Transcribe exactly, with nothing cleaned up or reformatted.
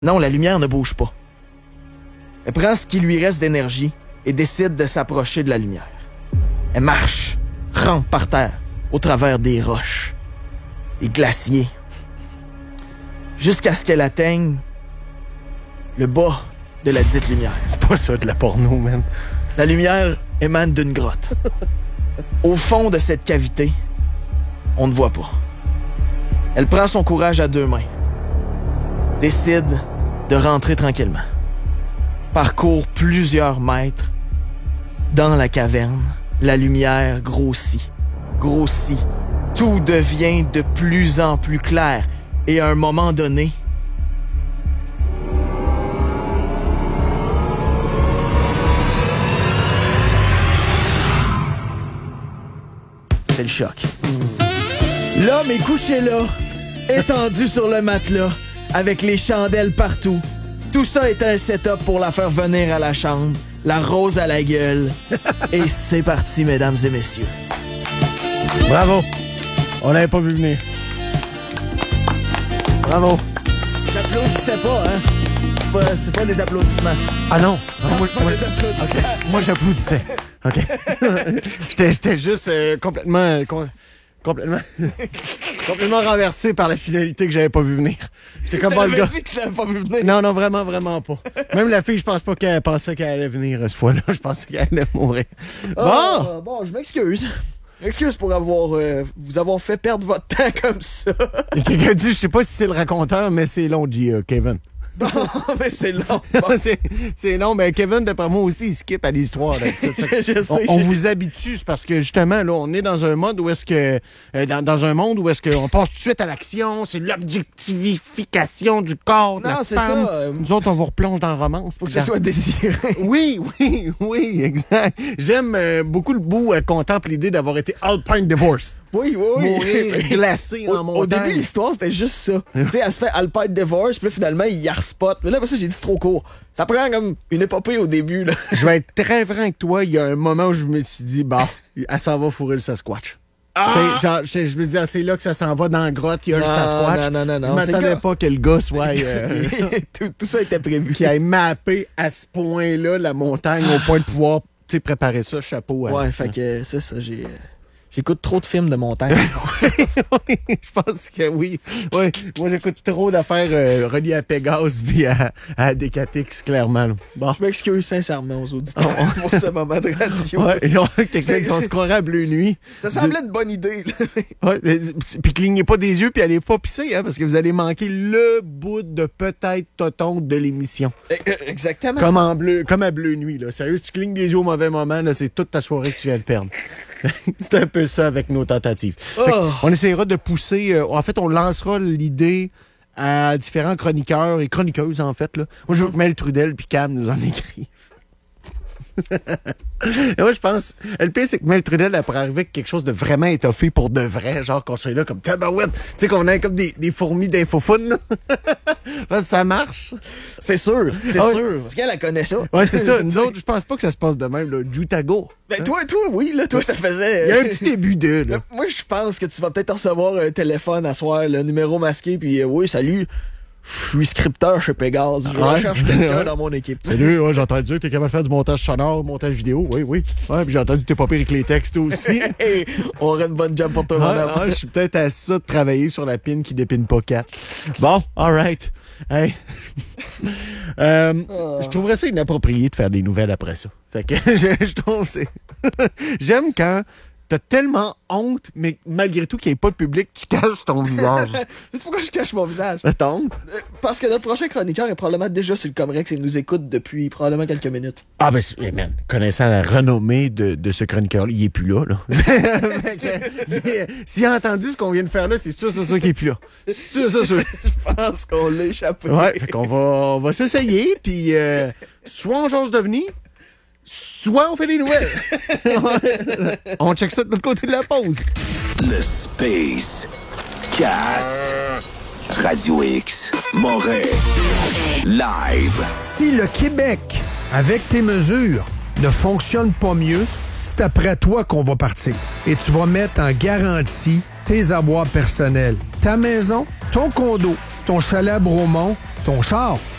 Non, la lumière ne bouge pas. Elle prend ce qui lui reste d'énergie et décide de s'approcher de la lumière. Elle marche, rampe par terre, au travers des roches, des glaciers, jusqu'à ce qu'elle atteigne le bas de la dite lumière. C'est pas ça de la porno, man. La lumière émane d'une grotte. Au fond de cette cavité, on ne voit pas. Elle prend son courage à deux mains, décide de rentrer tranquillement, parcourt plusieurs mètres. Dans la caverne, la lumière grossit, grossit. Tout devient de plus en plus clair. Et à un moment donné, c'est le choc. L'homme est couché là, étendu sur le matelas, avec les chandelles partout. Tout ça est un setup pour la faire venir à la chambre, la rose à la gueule. Et c'est parti, mesdames et messieurs. Bravo. On l'avait pas vu venir. Bravo. J'applaudissais pas, hein? C'est pas, c'est pas des applaudissements. Ah non? Ah, Non, moi, c'est pas moi- des applaudissements. OK. Moi, j'applaudissais. OK. j'étais, j'étais juste euh, complètement... com- complètement... complètement renversé par la finalité que j'avais pas vu venir. J'étais comme pas le T'avais gars. dit que tu l'avais pas vu venir. Non, non, vraiment, vraiment pas. Même la fille, je pense pas qu'elle pensait qu'elle allait venir euh, cette fois-là. Je pensais qu'elle allait mourir. Bon! Ah, bon, je m'excuse. Je m'excuse pour avoir euh, vous avoir fait perdre votre temps comme ça. Il y a quelqu'un dit, je sais pas si c'est le raconteur, mais c'est long, dit euh, Kevin. Bon, mais c'est long. Bon. c'est, c'est long, mais Kevin, d'après moi aussi, il skip à l'histoire. là, tu sais. je, je sais. On, on je- vous habitue, c'est parce que justement, là, on est dans un mode où est-ce que. euh, dans, dans un monde où est-ce qu'on passe tout de suite à l'action, c'est l'objectification du corps. de Non, la c'est femme. ça, euh, Nous autres, on vous replonge dans la romance. Faut que ce soit désiré. Oui, oui, oui, exact. J'aime euh, beaucoup le bout euh, contemple l'idée d'avoir été Alpine Divorce. Oui, oui, oui. Mourir glacé Au, en au montagne. début, l'histoire, c'était juste ça. tu sais, elle se fait Alpine Divorce, puis là, finalement, il y spot. Mais là, après ça, j'ai dit c'est trop court. Ça prend comme une épopée au début, là. Je vais être très franc avec toi, il y a un moment où je me suis dit, bah, elle s'en va fourrer le Sasquatch. Ah! Tu sais, genre, je, je me dis, ah, c'est là que ça s'en va dans la grotte, il y a le Non, Sasquatch. non, non, non, non, Je c'est m'attendais le gars. pas que le gars soit. euh, tout, tout ça était prévu. qui ait mappé à ce point-là la montagne au point de pouvoir tu sais, préparer ça, chapeau. à- Ouais, fait que c'est ça, j'ai. euh, J'écoute trop de films de montagne. Oui, je pense que oui. Ouais, moi, j'écoute trop d'affaires euh, reliées à Pégase puis à, à Decatix, clairement. là. Bon. Je m'excuse sincèrement aux auditeurs pour ce moment de radio. Ouais, et on- quelqu'un C'est- qui on se croirait à Bleu Nuit. Ça semblait une bonne idée, là. Ouais, euh, puis clignez pas des yeux puis allez pas pisser, hein, parce que vous allez manquer le bout de peut-être toton de l'émission. Exactement. Comme en bleu, comme à Bleu Nuit, là. Sérieux, si tu clignes des yeux au mauvais moment, là, c'est toute ta soirée que tu viens de perdre. C'est un peu ça avec nos tentatives. Fait que Oh. on essaiera de pousser, euh, en fait, on lancera l'idée à différents chroniqueurs et chroniqueuses, en fait, là. Moi, je veux que Mel Trudel puis Cam nous en écrivent. Et moi, je pense, le pire, c'est que Mel Trudel, elle pourrait arriver avec quelque chose de vraiment étoffé pour de vrai, genre qu'on soit là comme tabarouette. Tu sais, qu'on ait comme des, des fourmis d'infofun, là. Je pense que ça marche. C'est sûr, c'est Ah ouais. sûr. Parce qu'elle, elle connaît ça. Ouais, c'est ça. Nous autres, je pense pas que ça se passe de même, là. Jutago. Ben, toi, toi, oui, là, toi, ça faisait. Il y a un petit début de, là. Moi, je pense que tu vas peut-être recevoir un téléphone à soir, le numéro masqué, puis euh, oui, salut, je suis scripteur chez Pégase. Je Ouais. recherche quelqu'un Ouais. dans mon équipe. Salut, ouais, j'ai entendu dire que t'es capable de faire du montage sonore, montage vidéo. Oui, oui. Ouais, puis j'ai entendu que t'es pas pire avec les textes aussi. Hey, on aurait une bonne job pour toi, Ouais, mon homme. ouais, je suis peut-être à ça de travailler sur la pine qui dépine pas quatre. Bon, alright. Hey. Euh, Je trouverais ça inapproprié de faire des nouvelles après ça. Fait que je, je trouve c'est. J'aime quand t'as tellement honte, mais malgré tout qu'il n'y ait pas de public, tu caches ton visage. C'est pourquoi je cache mon visage. T'as honte? Euh, Parce que notre prochain chroniqueur est probablement déjà sur le Comerex et nous écoute depuis probablement quelques minutes. Ah ben, c'est- eh, man, connaissant la renommée de, de ce chroniqueur-là, il est plus là, là. Fait que, il est- S'il a entendu ce qu'on vient de faire là, c'est sûr, c'est sûr qu'il est plus là. C'est sûr, c'est sûr. Je pense qu'on l'a échappé. Ouais, fait qu'on va, on va s'essayer, puis euh, soit on jase d'avenir, soit on fait des nouvelles. On check ça de l'autre côté de la pause. Le Space Cast. Radio X. Montréal. Live. Si le Québec, avec tes mesures, ne fonctionne pas mieux, c'est après toi qu'on va partir. Et tu vas mettre en garantie tes avoirs personnels. Ta maison, ton condo, ton chalet à Bromont ton char,